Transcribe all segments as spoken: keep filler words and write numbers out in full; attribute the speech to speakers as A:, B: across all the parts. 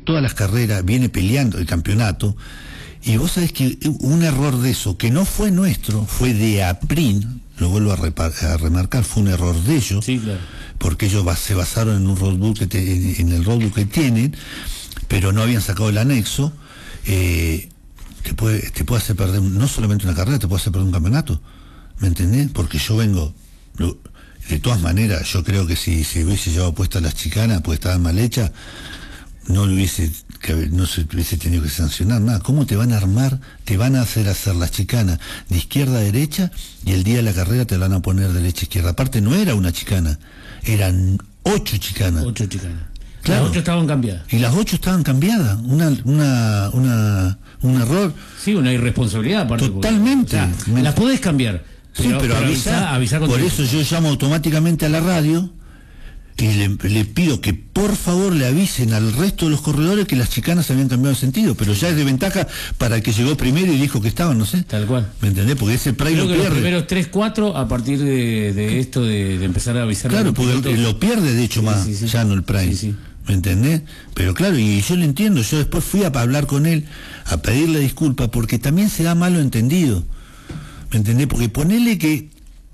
A: todas las carreras, viene peleando el campeonato, y vos sabés que un error de eso, que no fue nuestro, fue de APRIN, lo vuelvo a, a remarcar, fue un error de ellos,
B: sí, claro.
A: Porque ellos se basaron en un roadbook que te, en el roadbook que tienen, pero no habían sacado el anexo. eh, te puede, te puede hacer perder no solamente una carrera, te puede hacer perder un campeonato, ¿me entendés? Porque yo vengo, de todas maneras, yo creo que si se hubiese llevado puesta las chicanas, pues estaban mal hechas, no le hubiese, no se hubiese tenido que sancionar nada. ¿Cómo te van a armar? Te van a hacer hacer las chicanas de izquierda a derecha, y el día de la carrera te van a poner derecha a izquierda. Aparte no era una chicana, eran ocho chicanas.
B: Ocho chicanas.
A: Claro.
B: Las ocho estaban cambiadas.
A: Y las ocho estaban cambiadas. Una, una, una, un error.
B: Sí, una irresponsabilidad aparte.
A: Totalmente.
B: Porque, o sea, me... las podés cambiar.
A: Sí, pero, pero avisa, avisa por eso yo llamo automáticamente a la radio y le, le pido que por favor le avisen al resto de los corredores que las chicanas habían cambiado de sentido, pero ya es de ventaja para el que llegó primero y dijo que estaban, no sé.
B: Tal cual.
A: ¿Me entendés? Porque ese Pray lo pierde. Los
B: primeros tres, cuatro, a partir de, de esto de, de empezar a avisar.
A: Claro, porque pilotos, lo pierde de hecho sí, más, sí, sí. Ya no el Pray. Sí, sí. ¿Me entendés? Pero claro, y yo le entiendo, yo después fui a hablar con él, a pedirle disculpas, porque también se da malo entendido. ¿Me entendés? Porque ponele que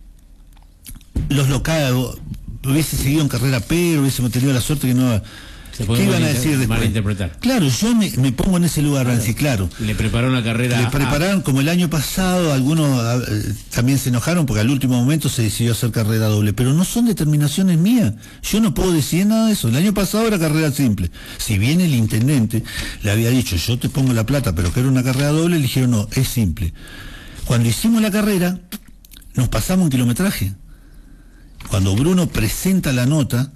A: los locales hubiese seguido en carrera Pedro, hubiésemos tenido la suerte que no... ¿Qué iban a decir después?
B: Malinterpretar.
A: Claro, yo me, me pongo en ese lugar, claro. Decir, claro.
B: Le prepararon la carrera.
A: Le prepararon, como el año pasado, algunos eh, también se enojaron porque al último momento se decidió hacer carrera doble, pero no son determinaciones mías. Yo no puedo decidir nada de eso. El año pasado era carrera simple. Si bien el intendente le había dicho, yo te pongo la plata, pero que era una carrera doble, le dijeron, no, es simple. Cuando hicimos la carrera, nos pasamos un kilometraje. Cuando Bruno presenta la nota,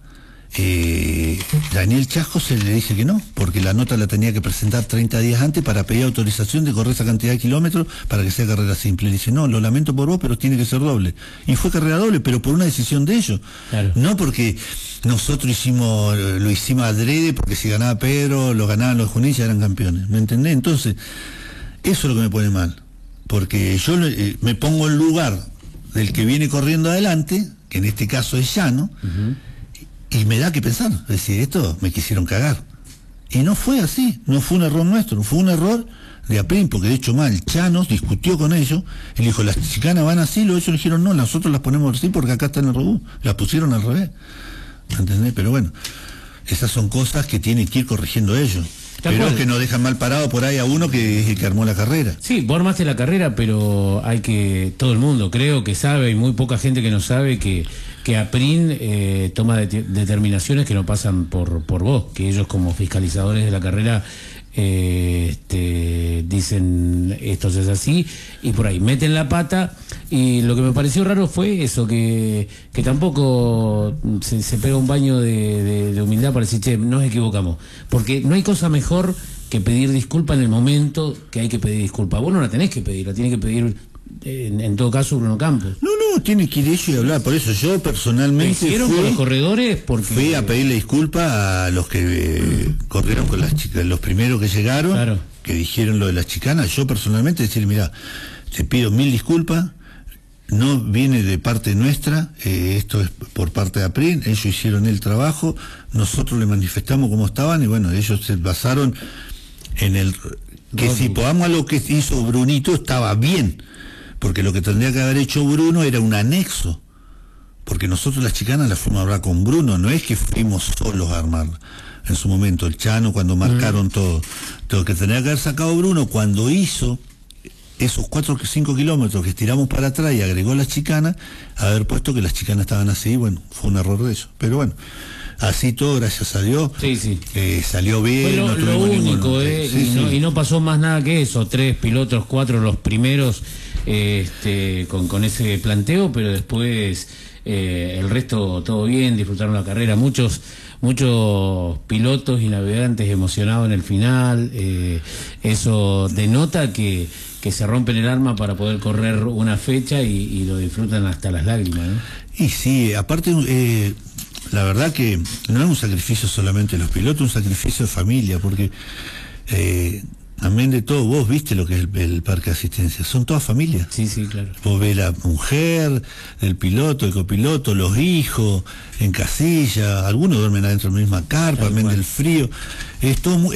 A: eh, Daniel Chasco se le dice que no, porque la nota la tenía que presentar treinta días antes para pedir autorización de correr esa cantidad de kilómetros para que sea carrera simple. Le dice, no, lo lamento por vos, pero tiene que ser doble. Y fue carrera doble, pero por una decisión de ellos. Claro. No porque nosotros hicimos, lo hicimos adrede, porque si ganaba Pedro, lo ganaban los Junín, ya eran campeones. ¿Me entendés? Entonces, eso es lo que me pone mal. Porque yo eh, me pongo en lugar del que viene corriendo adelante, que en este caso es Llano, uh-huh. y, y me da que pensar, es decir, esto me quisieron cagar. Y no fue así, no fue un error nuestro, fue un error de APRIN, porque de hecho mal, Llanos discutió con ellos, él dijo, las chicanas van así, lo ellos le dijeron, no, nosotros las ponemos así porque acá está en el robot, las pusieron al revés, ¿entendés? Pero bueno, esas son cosas que tienen que ir corrigiendo ellos. Pero que no dejan mal parado por ahí a uno que es el que armó la carrera.
B: Sí, vos armaste la carrera, pero hay que, todo el mundo creo que sabe, y muy poca gente que no sabe, que, que APRIN eh, toma de, determinaciones que no pasan por, por vos, que ellos como fiscalizadores de la carrera eh, este, dicen esto es así, y por ahí meten la pata. Y lo que me pareció raro fue eso, que, que tampoco se, se pega un baño de, de, de humildad para decir, che, nos equivocamos. Porque no hay cosa mejor que pedir disculpa en el momento que hay que pedir disculpa. Vos no la tenés que pedir, la tiene que pedir, en, en todo caso, Bruno Campos.
A: No, no, tiene que ir ellos y hablar. Por eso yo personalmente
B: ¿Lo hicieron
A: fui,
B: con los corredores? Porque
A: fui a pedirle disculpa a los que eh, corrieron con las chicas, los primeros que llegaron, claro. Que dijeron lo de las chicanas. Yo personalmente decir, mira, te pido mil disculpas. No viene de parte nuestra, eh, esto es por parte de APRIN, ellos hicieron el trabajo, nosotros le manifestamos cómo estaban y bueno, ellos se basaron en el que si podamos a lo que hizo Brunito estaba bien, porque lo que tendría que haber hecho Bruno era un anexo, porque nosotros las chicanas las fuimos a hablar con Bruno, no es que fuimos solos a armar. En su momento, el Chano, cuando marcaron mm. todo, lo que tendría que haber sacado Bruno cuando hizo esos cuatro o cinco kilómetros que estiramos para atrás y agregó las chicanas, haber puesto que las chicanas estaban así, bueno, fue un error de eso. Pero bueno, así todo, gracias a Dios,
B: sí, sí.
A: Eh, salió bien.
B: Fue lo,
A: no
B: lo único,
A: ninguno,
B: eh,
A: sí,
B: y,
A: sí.
B: No, y no pasó más nada que eso, tres pilotos, cuatro, los primeros, eh, este, con, con ese planteo, pero después eh, el resto todo bien, disfrutaron la carrera, muchos muchos pilotos y navegantes emocionados en el final, eh, eso denota que que se rompen el alma para poder correr una fecha y, y lo disfrutan hasta las lágrimas, ¿no?
A: Y sí, aparte, eh, la verdad que no es un sacrificio solamente de los pilotos, un sacrificio de familia, porque eh, amén de todo, vos viste lo que es el, el parque de asistencia, son todas familias.
B: Sí, sí, claro.
A: Vos ves la mujer, el piloto, el copiloto, los hijos, en casilla, algunos duermen adentro de la misma carpa, amén del frío, es todo muy,